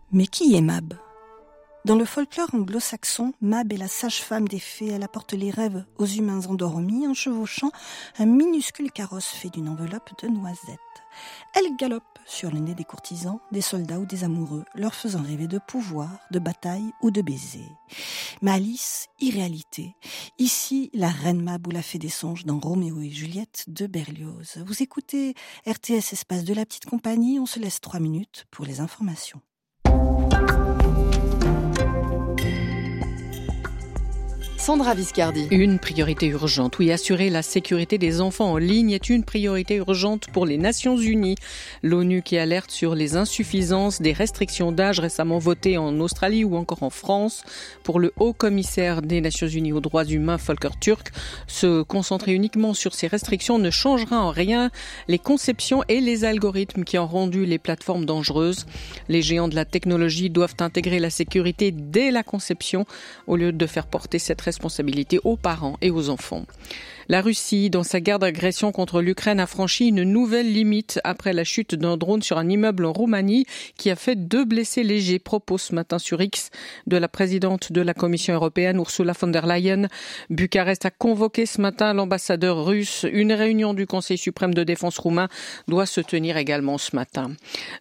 Mais qui est Mab ? Dans le folklore anglo-saxon, Mab est la sage-femme des fées. Elle apporte les rêves aux humains endormis en chevauchant un minuscule carrosse fait d'une enveloppe de noisettes. Elle galope sur le nez des courtisans, des soldats ou des amoureux, leur faisant rêver de pouvoir, de bataille ou de baisers. Mais Alice, irréalité. Ici, la reine Mab ou la fée des songes dans Roméo et Juliette de Berlioz. Vous écoutez RTS Espace de la Petite Compagnie. On se laisse 3 minutes pour les informations. Sandra Viscardi. Une priorité urgente. Oui, assurer la sécurité des enfants en ligne est une priorité urgente pour les Nations Unies. L'ONU qui alerte sur les insuffisances des restrictions d'âge récemment votées en Australie ou encore en France. Pour le haut commissaire des Nations Unies aux droits humains, Volker Türk, se concentrer uniquement sur ces restrictions ne changera en rien les conceptions et les algorithmes qui ont rendu les plateformes dangereuses. Les géants de la technologie doivent intégrer la sécurité dès la conception au lieu de faire porter cette responsabilité aux parents et aux enfants. La Russie, dans sa guerre d'agression contre l'Ukraine, a franchi une nouvelle limite après la chute d'un drone sur un immeuble en Roumanie qui a fait 2 blessés légers. Propos ce matin sur X de la présidente de la Commission européenne, Ursula von der Leyen. Bucarest a convoqué ce matin l'ambassadeur russe. Une réunion du Conseil suprême de défense roumain doit se tenir également ce matin.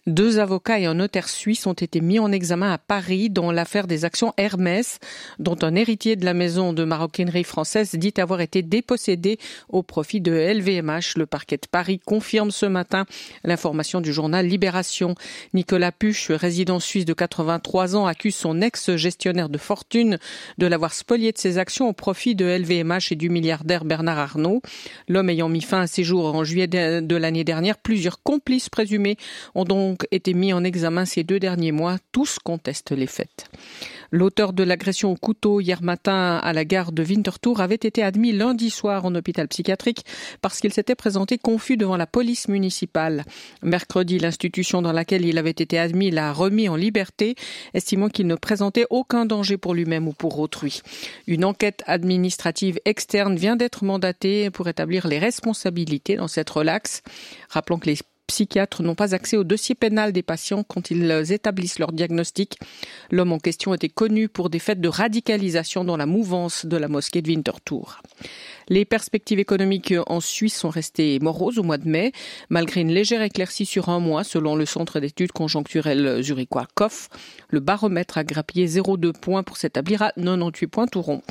2 avocats et un notaire suisse ont été mis en examen à Paris dans l'affaire des actions Hermès, dont un héritier de la maison de maroquinerie française dit avoir été dépossédé au profit de LVMH. Le parquet de Paris confirme ce matin l'information du journal Libération. Nicolas Puch, résident suisse de 83 ans, accuse son ex-gestionnaire de fortune de l'avoir spolié de ses actions au profit de LVMH et du milliardaire Bernard Arnault. L'homme ayant mis fin à ses jours en juillet de l'année dernière, plusieurs complices présumés ont donc été mis en examen ces 2 derniers mois. Tous contestent les faits. L'auteur de l'agression au couteau hier matin à la gare de Winterthur avait été admis lundi soir en hôpital psychiatrique parce qu'il s'était présenté confus devant la police municipale. Mercredi, l'institution dans laquelle il avait été admis l'a remis en liberté, estimant qu'il ne présentait aucun danger pour lui-même ou pour autrui. Une enquête administrative externe vient d'être mandatée pour établir les responsabilités dans cette relaxe. Rappelons que les psychiatres n'ont pas accès au dossier pénal des patients quand ils établissent leur diagnostic. L'homme en question était connu pour des faits de radicalisation dans la mouvance de la mosquée de Winterthur. Les perspectives économiques en Suisse sont restées moroses au mois de mai, malgré une légère éclaircie sur un mois, selon le centre d'études conjoncturelles zurichois COF. Le baromètre a grappillé 0,2 points pour s'établir à 98 points tout rond.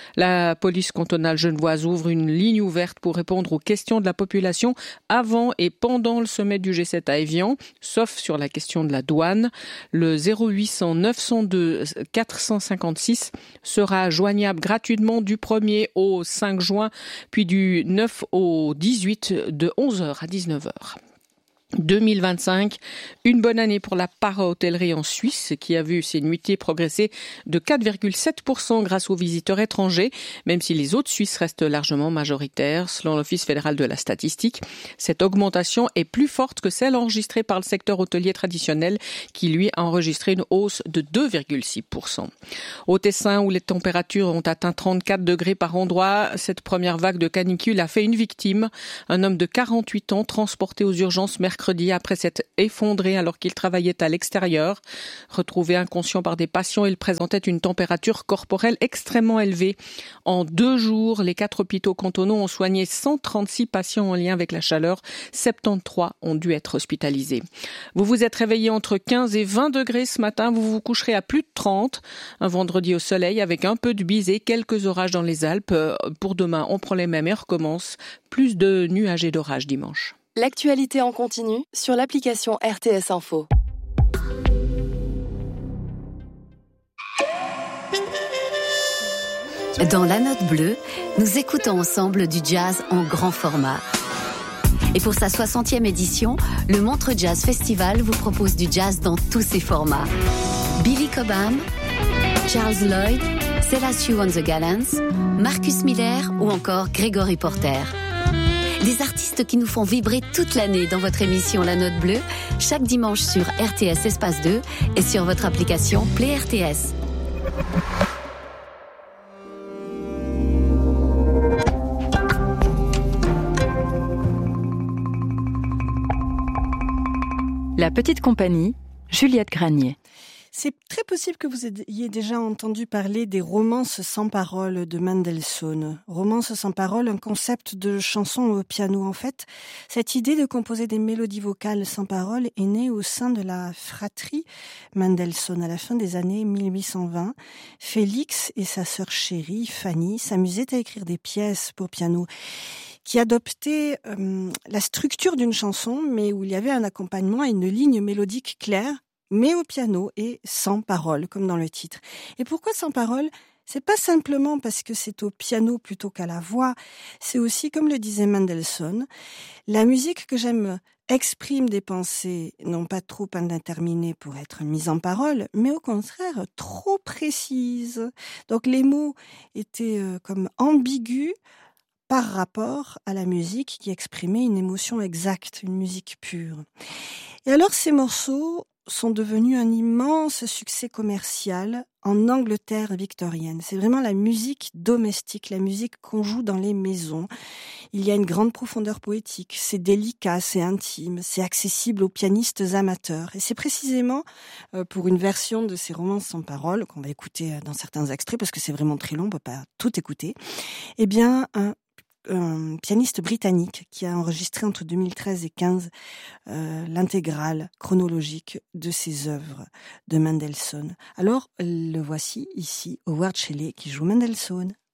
La police cantonale genevoise ouvre une ligne ouverte pour répondre aux questions de la population avant et pendant le sommet du G7 à Évian, sauf sur la question de la douane. Le 0800 902 456 sera joignable gratuitement du 1er au 5 juin, puis du 9 au 18 de 11h à 19h. 2025, une bonne année pour la para-hôtellerie en Suisse qui a vu ses nuitées progresser de 4,7% grâce aux visiteurs étrangers, même si les autres Suisses restent largement majoritaires. Selon l'Office fédéral de la statistique, cette augmentation est plus forte que celle enregistrée par le secteur hôtelier traditionnel qui, lui, a enregistré une hausse de 2,6%. Au Tessin, où les températures ont atteint 34 degrés par endroit, cette première vague de canicule a fait une victime, un homme de 48 ans transporté aux urgences mercredi après s'être effondré alors qu'il travaillait à l'extérieur. Retrouvé inconscient par des patients, il présentait une température corporelle extrêmement élevée. En 2 jours, les 4 hôpitaux cantonaux ont soigné 136 patients en lien avec la chaleur. 73 ont dû être hospitalisés. Vous vous êtes réveillé entre 15 et 20 degrés ce matin. Vous vous coucherez à plus de 30. Un vendredi au soleil avec un peu de bise et quelques orages dans les Alpes. Pour demain, on prend les mêmes et recommence. Plus de nuages et d'orages dimanche. L'actualité en continu sur l'application RTS Info. Dans La Note Bleue, nous écoutons ensemble du jazz en grand format. Et pour sa 60e édition, le Montreux Jazz Festival vous propose du jazz dans tous ses formats. Billy Cobham, Charles Lloyd, Selassie on the Gallants, Marcus Miller ou encore Gregory Porter. Des artistes qui nous font vibrer toute l'année dans votre émission La Note Bleue, chaque dimanche sur RTS Espace 2 et sur votre application Play RTS. La Petite Compagnie, Juliette Granier. C'est très possible que vous ayez déjà entendu parler des romances sans paroles de Mendelssohn. Romances sans paroles, un concept de chanson au piano. En fait, cette idée de composer des mélodies vocales sans paroles est née au sein de la fratrie Mendelssohn à la fin des années 1820. Félix et sa sœur chérie, Fanny, s'amusaient à écrire des pièces pour piano qui adoptaient la structure d'une chanson, mais où il y avait un accompagnement et une ligne mélodique claire, mais au piano et sans parole, comme dans le titre. Et pourquoi sans parole ? C'est pas simplement parce que c'est au piano plutôt qu'à la voix, c'est aussi, comme le disait Mendelssohn, la musique que j'aime exprime des pensées non pas trop indéterminées pour être mises en parole, mais au contraire trop précises. Donc les mots étaient comme ambigus par rapport à la musique qui exprimait une émotion exacte, une musique pure. Et alors ces morceaux sont devenus un immense succès commercial en Angleterre victorienne. C'est vraiment la musique domestique, la musique qu'on joue dans les maisons. Il y a une grande profondeur poétique, c'est délicat, c'est intime, c'est accessible aux pianistes amateurs. Et c'est précisément pour une version de ces romances sans paroles, qu'on va écouter dans certains extraits, parce que c'est vraiment très long, on peut pas tout écouter, eh bien un pianiste britannique qui a enregistré entre 2013 et 2015 l'intégrale chronologique de ses œuvres de Mendelssohn. Alors, le voici ici, Howard Shelley, qui joue Mendelssohn.